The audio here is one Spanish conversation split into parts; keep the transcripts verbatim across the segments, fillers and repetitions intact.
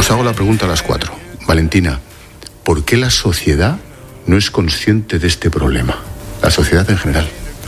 Os hago la pregunta a las cuatro. Valentina, ¿por qué la sociedad no es consciente de este problema? La sociedad en general.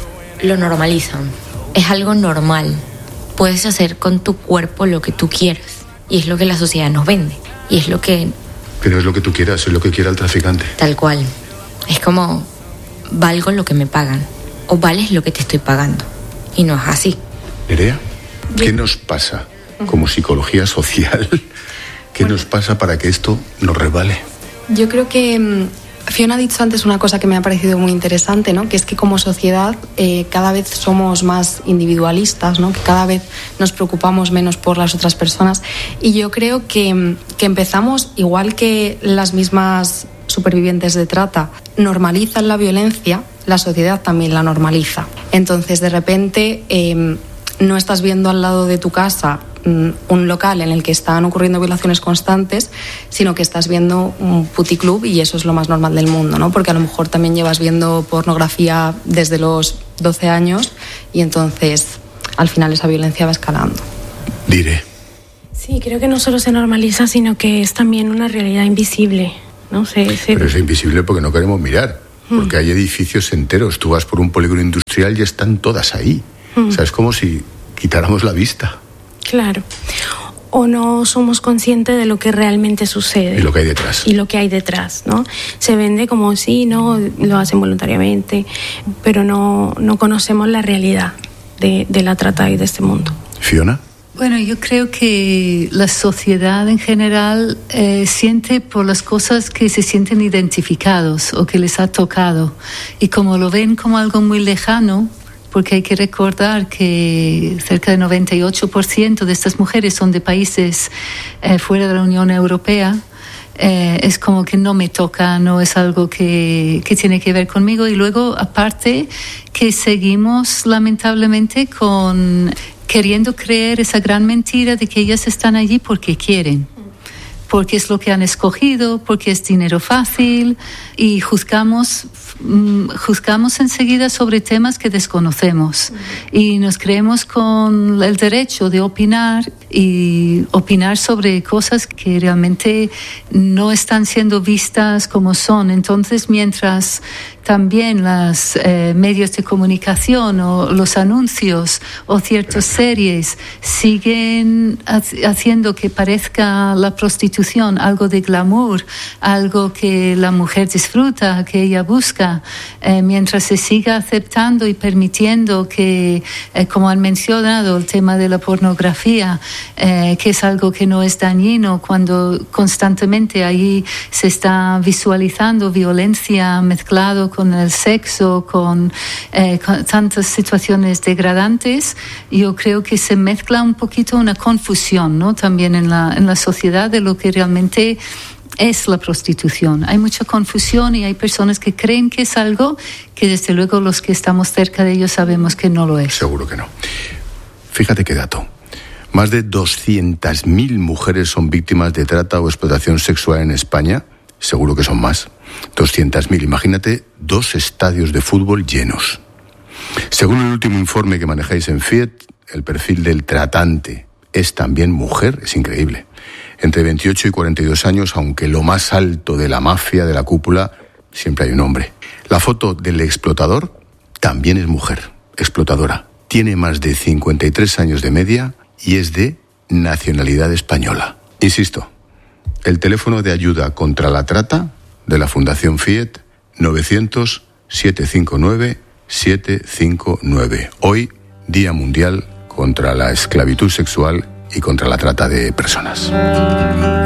Lo normalizan. Es algo normal. Puedes hacer con tu cuerpo lo que tú quieras. Y es lo que la sociedad nos vende. Y es lo que... Que no es lo que tú quieras, es lo que quiera el traficante. Tal cual. Es como, valgo lo que me pagan. O vales lo que te estoy pagando. Y no es así. Nerea, ¿qué nos pasa como psicología social? ¿Qué bueno. nos pasa para que esto nos resbale? Yo creo que Fiona ha dicho antes una cosa que me ha parecido muy interesante, ¿no? Que es que como sociedad eh, cada vez somos más individualistas, ¿no? Que cada vez nos preocupamos menos por las otras personas. Y yo creo que, que empezamos, igual que las mismas supervivientes de trata normalizan la violencia, la sociedad también la normaliza. Entonces, de repente, eh, no estás viendo al lado de tu casa un local en el que están ocurriendo violaciones constantes, sino que estás viendo un puticlub y eso es lo más normal del mundo, ¿no? Porque a lo mejor también llevas viendo pornografía desde los doce años y entonces al final esa violencia va escalando. Diré. Sí, creo que no solo se normaliza, sino que es también una realidad invisible, ¿no? Se, se... Pero es invisible porque no queremos mirar, porque mm. hay edificios enteros. Tú vas por un polígono industrial y están todas ahí. Mm. O sea, es como si quitáramos la vista. Claro. O no somos conscientes de lo que realmente sucede. Y lo que hay detrás. Y lo que hay detrás, ¿no? Se vende como sí, no, lo hacen voluntariamente, pero no, no conocemos la realidad de, de la trata y de este mundo. ¿Fiona? Bueno, yo creo que la sociedad en general eh, siente por las cosas que se sienten identificados o que les ha tocado. Y como lo ven como algo muy lejano, porque hay que recordar que cerca del noventa y ocho por ciento de estas mujeres son de países eh, fuera de la Unión Europea, eh, es como que no me toca, no es algo que, que tiene que ver conmigo. Y luego, aparte, que seguimos lamentablemente con queriendo creer esa gran mentira de que ellas están allí porque quieren, porque es lo que han escogido, porque es dinero fácil, y juzgamos juzgamos enseguida sobre temas que desconocemos y nos creemos con el derecho de opinar y opinar sobre cosas que realmente no están siendo vistas como son. Entonces, mientras también los eh, medios de comunicación o los anuncios o ciertas series siguen haciendo que parezca la prostitución algo de glamour, algo que la mujer disfruta, que ella busca, eh, mientras se siga aceptando y permitiendo que, eh, como han mencionado, el tema de la pornografía, eh, que es algo que no es dañino, cuando constantemente ahí se está visualizando violencia mezclado con el sexo, con, eh, con tantas situaciones degradantes, yo creo que se mezcla un poquito una confusión, ¿no? También en la, en la sociedad de lo que realmente es la prostitución. Hay mucha confusión y hay personas que creen que es algo que desde luego los que estamos cerca de ellos sabemos que no lo es. Seguro que no. Fíjate qué dato. Más de doscientas mil mujeres son víctimas de trata o explotación sexual en España. Seguro que son más. doscientas mil. Imagínate dos estadios de fútbol llenos. Según el último informe que manejáis en Fiat, el perfil del tratante es también mujer. Es increíble. Entre veintiocho y cuarenta y dos años, aunque lo más alto de la mafia, de la cúpula, siempre hay un hombre. La foto del explotador también es mujer, explotadora. Tiene más de cincuenta y tres años de media y es de nacionalidad española. Insisto, el teléfono de ayuda contra la trata de la Fundación Fiat, novecientos, setecientos cincuenta y nueve, setecientos cincuenta y nueve. Hoy, Día Mundial contra la Esclavitud Sexual y contra la Trata de Personas.